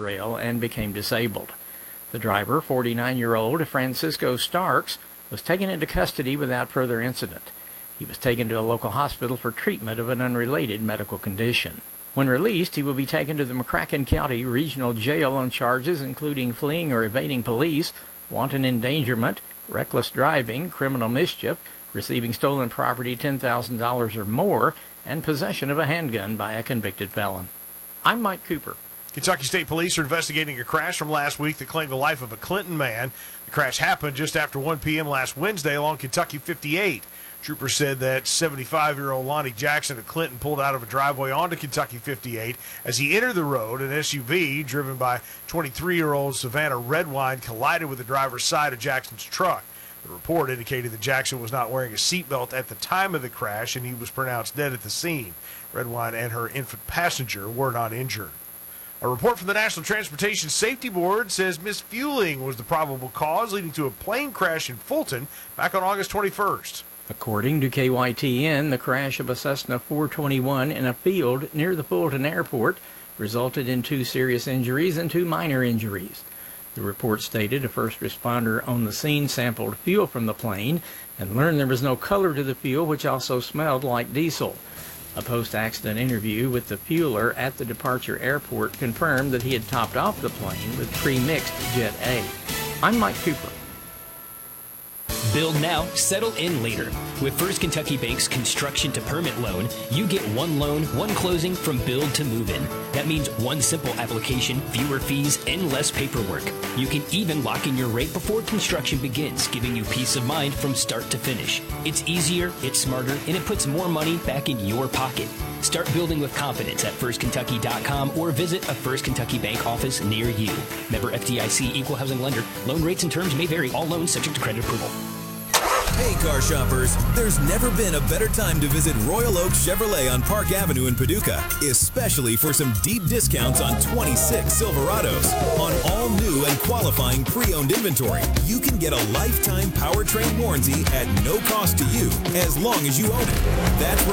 rail and became disabled. The driver, 49-year-old Francisco Starks, was taken into custody without further incident. He was taken to a local hospital for treatment of an unrelated medical condition. When released, he will be taken to the McCracken County Regional Jail on charges including fleeing or evading police, wanton endangerment, reckless driving, criminal mischief, receiving stolen property $10,000 or more, and possession of a handgun by a convicted felon. I'm Mike Cooper. Kentucky State Police are investigating a crash from last week that claimed the life of a Clinton man. The crash happened just after 1 p.m. last Wednesday along Kentucky 58. Troopers said that 75-year-old Lonnie Jackson of Clinton pulled out of a driveway onto Kentucky 58. As he entered the road, an SUV driven by 23-year-old Savannah Redwine collided with the driver's side of Jackson's truck. The report indicated that Jackson was not wearing a seatbelt at the time of the crash, and he was pronounced dead at the scene. Redwine and her infant passenger were not injured. A report from the National Transportation Safety Board says misfueling was the probable cause, leading to a plane crash in Fulton back on August 21st. According to KYTN, the crash of a Cessna 421 in a field near the Fulton Airport resulted in 2 serious injuries and 2 minor injuries. The report stated a first responder on the scene sampled fuel from the plane and learned there was no color to the fuel, which also smelled like diesel. A post-accident interview with the fueler at the departure airport confirmed that he had topped off the plane with pre-mixed Jet A. I'm Mike Cooper. Build now, settle in later. With First Kentucky Bank's construction to permit loan, you get one loan, one closing from build to move in. That means one simple application, fewer fees, and less paperwork. You can even lock in your rate before construction begins, giving you peace of mind from start to finish. It's easier, it's smarter, and it puts more money back in your pocket. Start building with confidence at firstkentucky.com or visit a First Kentucky Bank office near you. Member FDIC, equal housing lender. Loan rates and terms may vary. All loans subject to credit approval. Hey, car shoppers, there's never been a better time to visit Royal Oak Chevrolet on Park Avenue in Paducah, especially for some deep discounts on 26 Silverados. On all new and qualifying pre-owned inventory, you can get a lifetime powertrain warranty at no cost to you as long as you own it. That's right.